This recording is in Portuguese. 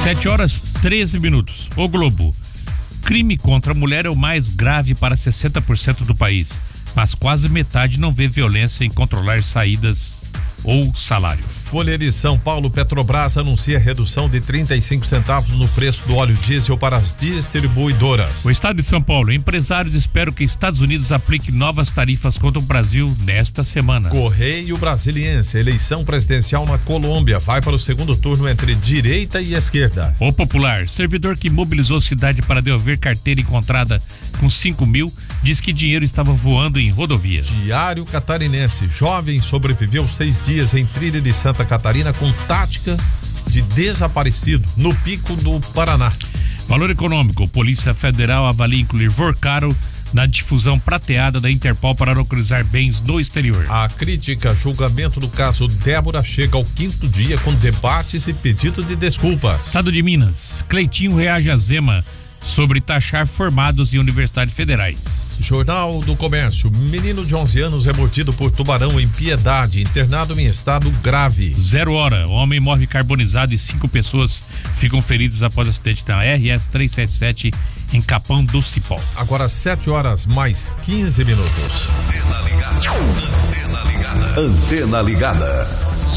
7h13. O Globo. Crime contra a mulher é o mais grave para 60% do país, mas quase metade não vê violência em controlar saídas ou salário. Folha de São Paulo, Petrobras anuncia redução de 35 centavos no preço do óleo diesel para as distribuidoras. O estado de São Paulo, empresários esperam que Estados Unidos aplique novas tarifas contra o Brasil nesta semana. Correio Brasiliense, eleição presidencial na Colômbia, vai para o segundo turno entre direita e esquerda. O Popular, servidor que mobilizou cidade para devolver carteira encontrada com 5 mil, diz que dinheiro estava voando em rodovias. Diário Catarinense, jovem sobreviveu 6 dias em trilha de Santa Catarina com tática de desaparecido no Pico do Paraná. Valor econômico, Polícia Federal avalia incluir Vorcaro na difusão prateada da Interpol para localizar bens no exterior. A crítica, julgamento do caso Débora chega ao 5º dia com debates e pedido de desculpas. Estado de Minas, Cleitinho reage a Zema sobre taxar formados em universidades federais. Jornal do Comércio, menino de 11 anos é mordido por tubarão em Piedade, internado em estado grave. 0h, homem morre carbonizado e 5 pessoas ficam feridas após acidente na RS 377 em Capão do Cipó. Agora 7h mais 15. Antena ligada. Antena ligada.